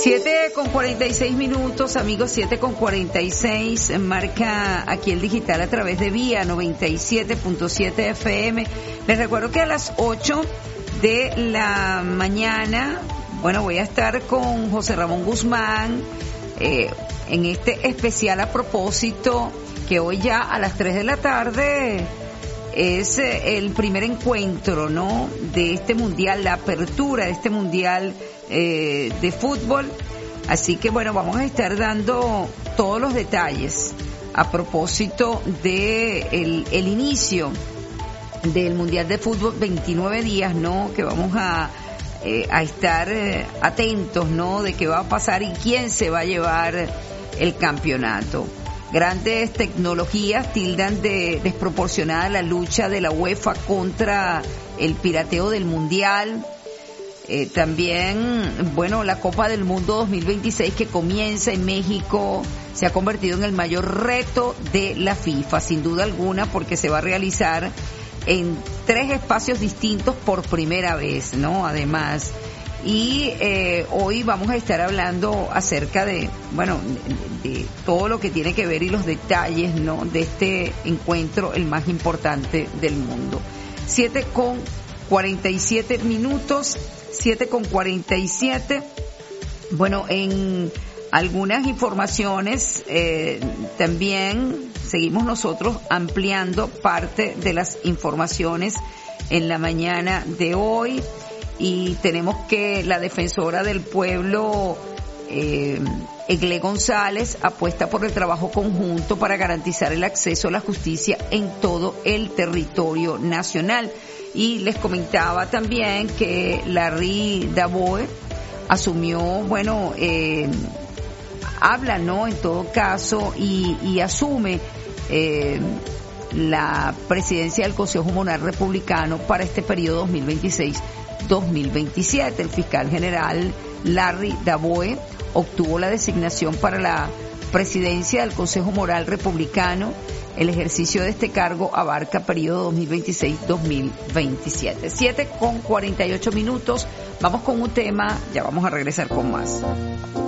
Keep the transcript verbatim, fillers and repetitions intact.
siete con cuarenta y seis minutos, amigos, siete con cuarenta y seis, marca aquí el digital a través de Vía noventa y siete punto siete F M. Les recuerdo que a las ocho de la mañana, bueno, voy a estar con José Ramón Guzmán eh, en este especial a propósito que hoy ya a las tres de la tarde es eh, el primer encuentro, ¿no?, de este mundial, la apertura de este mundial eh, de fútbol. Así que bueno, vamos a estar dando todos los detalles a propósito de el, el inicio del mundial de fútbol, veintinueve días, ¿no?, que vamos a eh, a estar eh, atentos, ¿no?, de qué va a pasar y quién se va a llevar el campeonato. Grandes tecnologías tildan de desproporcionada la lucha de la UEFA contra el pirateo del mundial. Eh, también, bueno, la Copa del Mundo dos mil veintiséis que comienza en México se ha convertido en el mayor reto de la FIFA, sin duda alguna, porque se va a realizar en tres espacios distintos por primera vez, ¿no? Además, y eh, hoy vamos a estar hablando acerca de, bueno, de, de todo lo que tiene que ver y los detalles, ¿no?, de este encuentro, el más importante del mundo. siete con cuarenta y siete minutos, siete con cuarenta y siete. Bueno, en algunas informaciones eh, también seguimos nosotros ampliando parte de las informaciones en la mañana de hoy. Y tenemos que la defensora del pueblo, eh, Egle González, apuesta por el trabajo conjunto para garantizar el acceso a la justicia en todo el territorio nacional. Y les comentaba también que Larry Daboe asumió, bueno, eh, habla, ¿no?, en todo caso, y, y asume eh, la presidencia del Consejo Monarca Republicano para este periodo dos mil veintiséis dos mil veintisiete. El fiscal general Larry Daboe obtuvo la designación para la presidencia del Consejo Moral Republicano. El ejercicio de este cargo abarca periodo dos mil veintiséis dos mil veintisiete. siete con cuarenta y ocho minutos. Vamos con un tema, ya vamos a regresar con más.